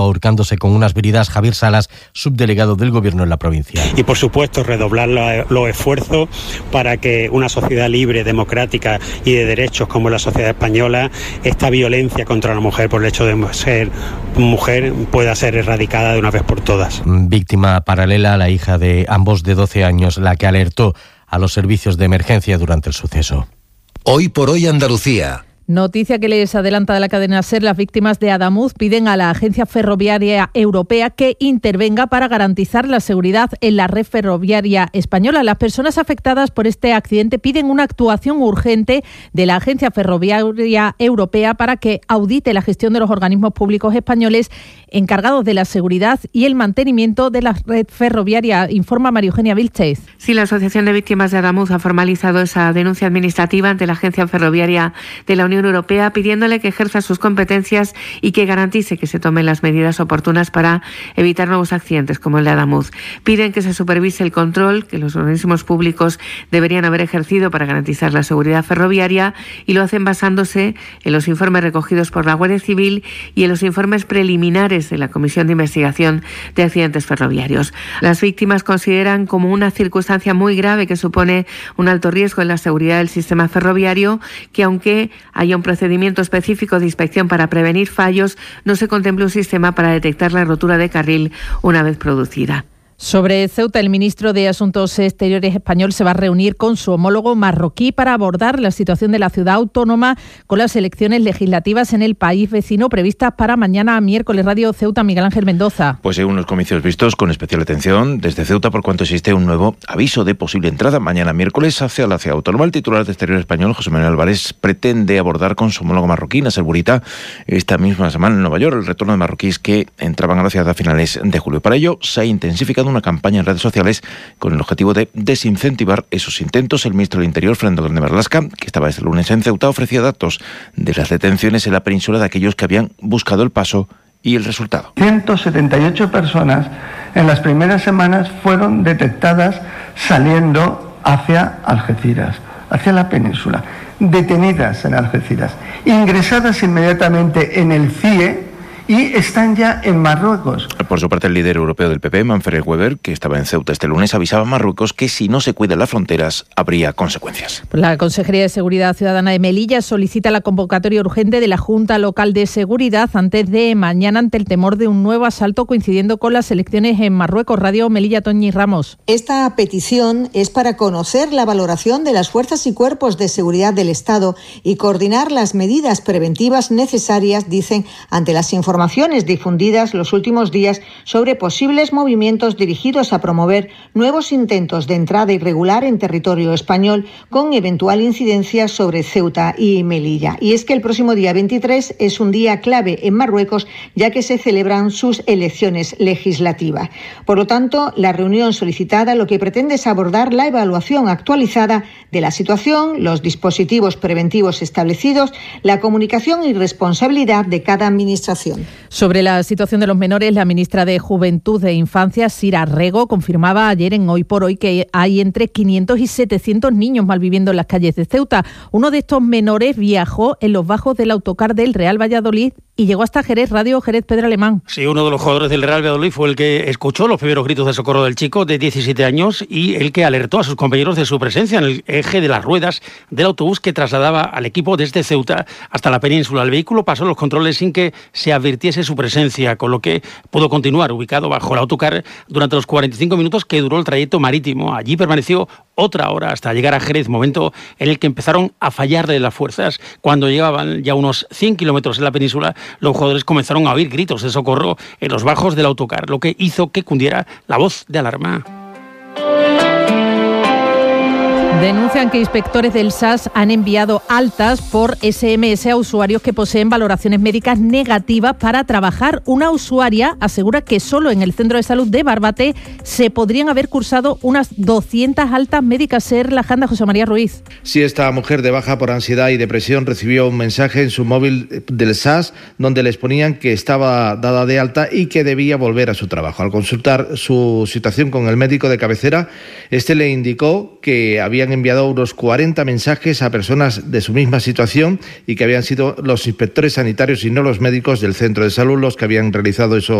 ahorcándose con unas bridas. Javier Salas, subdelegado del Gobierno en la provincia. Y por supuesto redoblar los esfuerzos para que una sociedad libre, democrática y de derechos como la sociedad española, esta violencia contra la mujer por el hecho de ser mujer pueda ser erradicada de una vez por todas. Víctima paralela, la hija de ambos de 12 años, la que alertó a los servicios de emergencia durante el suceso. Hoy por hoy Andalucía. Noticia que les adelanta de la cadena SER. Las víctimas de Adamuz piden a la Agencia Ferroviaria Europea que intervenga para garantizar la seguridad en la red ferroviaria española. Las personas afectadas por este accidente piden una actuación urgente de la Agencia Ferroviaria Europea para que audite la gestión de los organismos públicos españoles encargados de la seguridad y el mantenimiento de la red ferroviaria, informa María Eugenia Vilchez. Sí, la Asociación de Víctimas de Adamuz ha formalizado esa denuncia administrativa ante la Agencia Ferroviaria de la Unión Europea, pidiéndole que ejerza sus competencias y que garantice que se tomen las medidas oportunas para evitar nuevos accidentes como el de Adamuz. Piden que se supervise el control que los organismos públicos deberían haber ejercido para garantizar la seguridad ferroviaria, y lo hacen basándose en los informes recogidos por la Guardia Civil y en los informes preliminares de la Comisión de Investigación de Accidentes Ferroviarios. Las víctimas consideran como una circunstancia muy grave que supone un alto riesgo en la seguridad del sistema ferroviario que, aunque haya un procedimiento específico de inspección para prevenir fallos, no se contempla un sistema para detectar la rotura de carril una vez producida. Sobre Ceuta, el ministro de Asuntos Exteriores español se va a reunir con su homólogo marroquí para abordar la situación de la ciudad autónoma con las elecciones legislativas en el país vecino previstas para mañana miércoles. Radio Ceuta, Miguel Ángel Mendoza. Pues hay unos comicios vistos con especial atención desde Ceuta por cuanto existe un nuevo aviso de posible entrada mañana miércoles hacia la ciudad autónoma. El titular de Exterior español, José Manuel Álvarez, pretende abordar con su homólogo marroquí, Nasser Bourita, esta misma semana en Nueva York el retorno de marroquíes que entraban a la ciudad a finales de julio. Para ello se ha intensificado una campaña en redes sociales con el objetivo de desincentivar esos intentos. El ministro del Interior, Fernando Grande Marlaska, que estaba este lunes en Ceuta, ofrecía datos de las detenciones en la península de aquellos que habían buscado el paso y el resultado. 178 personas en las primeras semanas fueron detectadas saliendo hacia Algeciras, hacia la península, detenidas en Algeciras, ingresadas inmediatamente en el CIE, y están ya en Marruecos. Por su parte, el líder europeo del PP, Manfred Weber, que estaba en Ceuta este lunes, avisaba a Marruecos que si no se cuidan las fronteras habría consecuencias. La Consejería de Seguridad Ciudadana de Melilla solicita la convocatoria urgente de la Junta Local de Seguridad antes de mañana ante el temor de un nuevo asalto coincidiendo con las elecciones en Marruecos. Radio Melilla, Toñi Ramos. Esta petición es para conocer la valoración de las fuerzas y cuerpos de seguridad del Estado y coordinar las medidas preventivas necesarias, dicen, ante las informaciones difundidas los últimos días sobre posibles movimientos dirigidos a promover nuevos intentos de entrada irregular en territorio español con eventual incidencia sobre Ceuta y Melilla. Y es que el próximo día 23 es un día clave en Marruecos, ya que se celebran sus elecciones legislativas. Por lo tanto, la reunión solicitada lo que pretende es abordar la evaluación actualizada de la situación, los dispositivos preventivos establecidos, la comunicación y responsabilidad de cada administración. Sobre la situación de los menores, la ministra de Juventud e Infancia, Sira Rego, confirmaba ayer en Hoy por Hoy que hay entre 500 y 700 niños malviviendo en las calles de Ceuta. Uno de estos menores viajó en los bajos del autocar del Real Valladolid y llegó hasta Jerez. Radio Jerez, Pedro Alemán. Sí, uno de los jugadores del Real Valladolid fue el que escuchó los primeros gritos de socorro del chico de 17 años y el que alertó a sus compañeros de su presencia en el eje de las ruedas del autobús que trasladaba al equipo desde Ceuta hasta la península. El vehículo pasó los controles sin que se advirtiese su presencia, con lo que pudo continuar ubicado bajo el autocar durante los 45 minutos que duró el trayecto marítimo. Allí permaneció otra hora hasta llegar a Jerez, momento en el que empezaron a fallarle las fuerzas. Cuando llevaban ya unos 100 kilómetros en la península, los jugadores comenzaron a oír gritos de socorro en los bajos del autocar, lo que hizo que cundiera la voz de alarma. Denuncian que inspectores del SAS han enviado altas por SMS a usuarios que poseen valoraciones médicas negativas para trabajar. Una usuaria asegura que solo en el Centro de Salud de Barbate se podrían haber cursado unas 200 altas médicas. Ser la Janda, José María Ruiz. Sí, esta mujer de baja por ansiedad y depresión recibió un mensaje en su móvil del SAS donde les ponían que estaba dada de alta y que debía volver a su trabajo. Al consultar su situación con el médico de cabecera, este le indicó que había habían enviado unos 40 mensajes a personas de su misma situación y que habían sido los inspectores sanitarios y no los médicos del centro de salud los que habían realizado